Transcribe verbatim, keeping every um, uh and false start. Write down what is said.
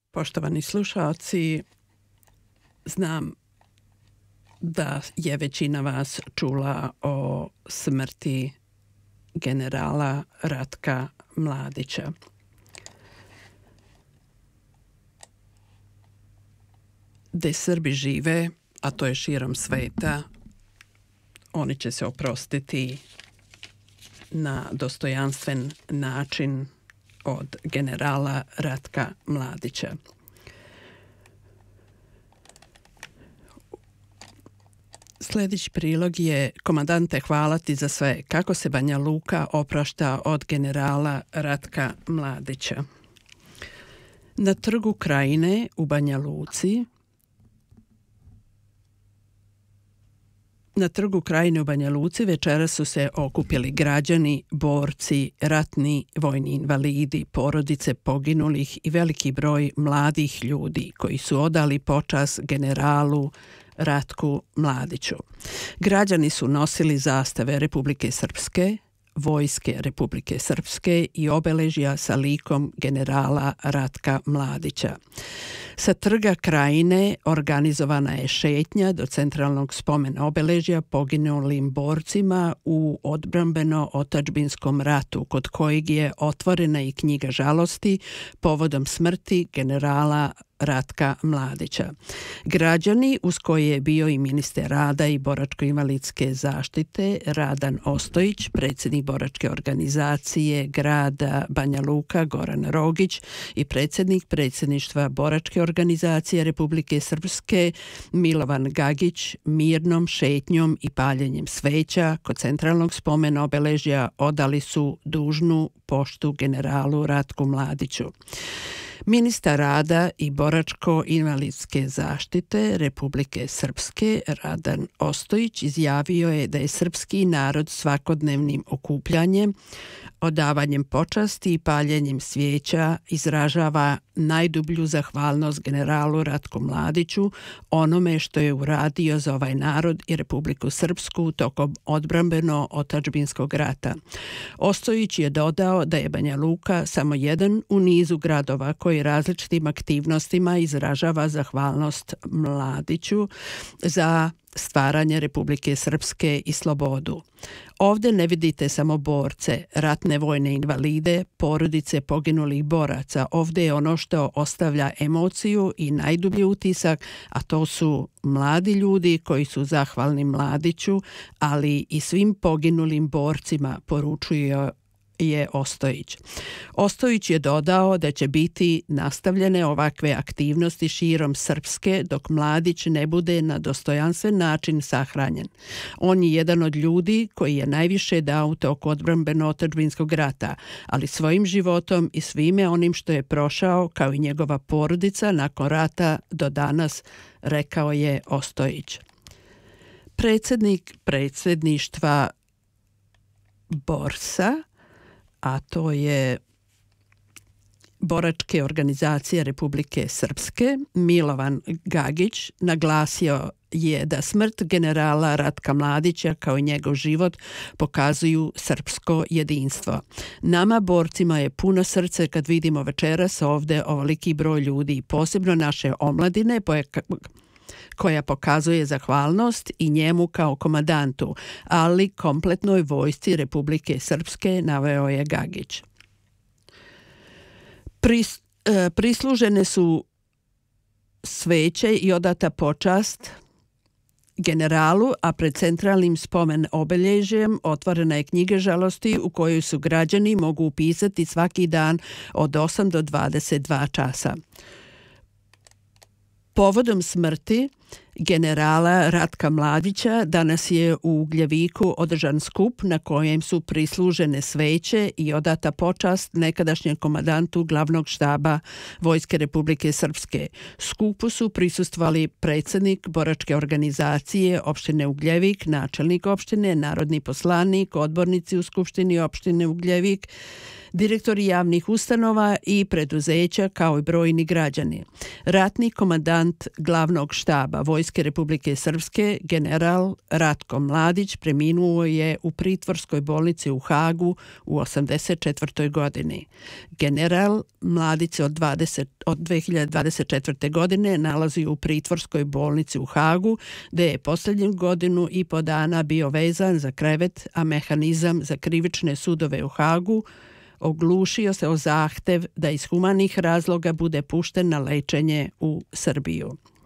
Poštovani slušalci, znam da je većina vas čula o smrti generala Ratka Mladića. Gde Srbi žive, a to je širom sveta, oni će se oprostiti na dostojanstven način od generala Ratka Mladića. Sljedeći prilog je: komandante, hvala ti za sve. Kako se Banja Luka oprašta od generala Ratka Mladića? Na trgu Krajine u Banja Luci Na trgu Krajine u Banja Luci večeras su se okupili građani, borci, ratni vojni invalidi, porodice poginulih i veliki broj mladih ljudi koji su odali počast generalu Ratku Mladiću. Građani su nosili zastave Republike Srpske, Vojske Republike Srpske i obeležja sa likom generala Ratka Mladića. Sa trga Krajine organizovana je šetnja do centralnog spomena obeležja poginulim borcima u odbrambeno-otadžbinskom ratu, kod kojeg je otvorena i knjiga žalosti povodom smrti generala Ratka Mladića. Građani, uz koje je bio i ministar rada i boračko-invalidske zaštite Radan Ostojić, predsjednik boračke organizacije grada Banja Luka Goran Rogić i predsjednik predsjedništva boračke organizacije Republike Srpske Milovan Gagić, mirnom šetnjom i paljenjem sveća kod centralnog spomena obeležja odali su dužnu poštu generalu Ratku Mladiću. Ministar rada i boračko-invalidske zaštite Republike Srpske Radan Ostojić izjavio je da je srpski narod svakodnevnim okupljanjem, odavanjem počasti i paljenjem svijeća izražava najdublju zahvalnost generalu Ratku Mladiću, onome što je uradio za ovaj narod i Republiku Srpsku tokom odbrambeno-otadžbinskog rata. Ostojić je dodao da je Banja Luka samo jedan u nizu gradova koji različitim aktivnostima izražava zahvalnost Mladiću za stvaranje Republike Srpske i slobodu. Ovdje ne vidite samo borce, ratne vojne invalide, porodice poginulih boraca. Ovdje je ono što ostavlja emociju i najdublji utisak, a to su mladi ljudi koji su zahvalni Mladiću, ali i svim poginulim borcima, poručuje je Ostojić. Ostojić je dodao da će biti nastavljene ovakve aktivnosti širom Srpske dok Mladić ne bude na dostojanstven način sahranjen. On je jedan od ljudi koji je najviše dao toku odbrambeno-otadžbinskog rata, ali svojim životom i svime onim što je prošao, kao i njegova porodica nakon rata do danas, rekao je Ostojić. Predsjednik predsjedništva Borsa, a to je boračke organizacije Republike Srpske, Milovan Gagić, naglasio je da smrt generala Ratka Mladića kao i njegov život pokazuju srpsko jedinstvo. Nama borcima je puno srce kad vidimo večeras ovdje ovoliki broj ljudi, posebno naše omladine koja pokazuje zahvalnost i njemu kao komandantu, ali kompletnoj vojsci Republike Srpske, naveo je Gagić. Pris, e, prislužene su sveće i odata počast generalu, a pred centralnim spomen obeležjem otvorena je knjiga žalosti u kojoj su građani mogu upisati svaki dan od osam do dvadeset dva časa. Povodom smrti generala Ratka Mladića danas je u Ugljeviku održan skup na kojem su prislužene sveće i odata počast nekadašnjem komandantu glavnog štaba Vojske Republike Srpske. Skupu su prisustvovali predsjednik boračke organizacije opštine Ugljevik, načelnik opštine, narodni poslanik, odbornici u Skupštini opštine Ugljevik, direktori javnih ustanova i preduzeća kao i brojni građani. Ratni komandant glavnog štaba Vojske Republike Srpske, general Ratko Mladić, preminuo je u pritvorskoj bolnici u Hagu u osamdeset četvrtoj godini. General Mladić se od, dvadeset, od dve hiljade dvadeset četvrte. godine nalazi u pritvorskoj bolnici u Hagu, gde je posljednju godinu i po dana bio vezan za krevet, a mehanizam za krivične sudove u Hagu oglušio se o zahtev da iz humanih razloga bude pušten na lečenje u Srbiju.